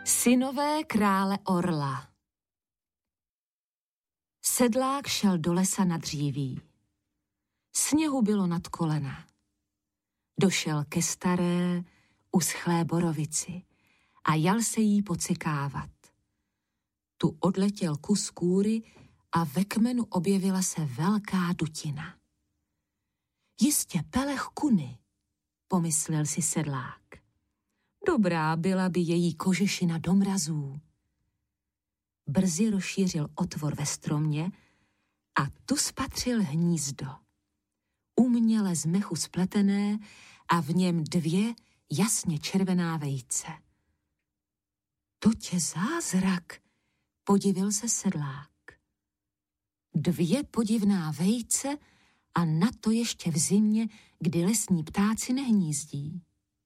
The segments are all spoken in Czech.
Synové krále orla. Sedlák šel do lesa na dříví. Sněhu bylo nad kolena. Došel ke staré, uschlé borovici a jal se jí pocekávat. Tu odletěl kus kůry a ve kmenu objevila se velká dutina. Jistě pelech kuny, pomyslel si sedlák. Dobrá byla by její kožešina do mrazů. Brzy rozšířil otvor ve stromě a tu spatřil hnízdo. Uměle z mechu spletené a v něm 2 jasně červená vejce. To tě zázrak, podivil se sedlák. 2 podivná vejce a na to ještě v zimě, kdy lesní ptáci nehnízdí.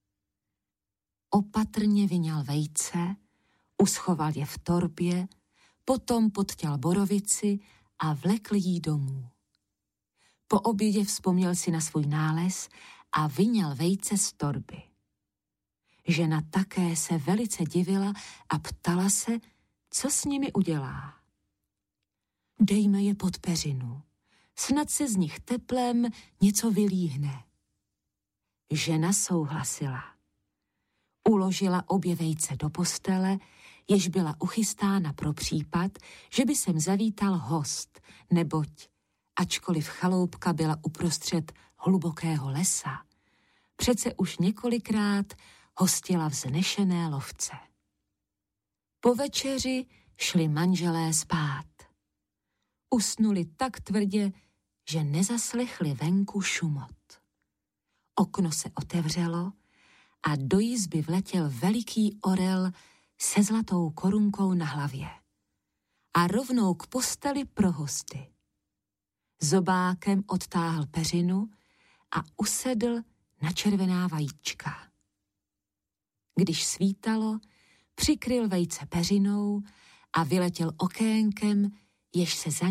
Opatrně vyňal vejce, uschoval je v torbě, potom podtěl borovici a vlekl jí domů. Po obědě vzpomněl si na svůj nález a vyňal vejce z torby. Žena také se velice divila a ptala se, co s nimi udělá. Dejme je pod peřinu, snad se z nich teplem něco vylíhne. Žena souhlasila. Uložila obě vejce do postele, jež byla uchystána pro případ, že by sem zavítal host, neboť, ačkoliv chaloupka byla uprostřed hlubokého lesa, přece už několikrát hostila vznešené lovce. Po večeři šli manželé spát. Usnuli tak tvrdě, že nezaslechli venku šumot. Okno se otevřelo a do jizby vletěl veliký orel se zlatou korunkou na hlavě. A rovnou k posteli pro hosty. Zobákem odtáhl peřinu a usedl na červená vajíčka. Když svítalo, přikryl vejce peřinou a vyletěl okénkem, jež se za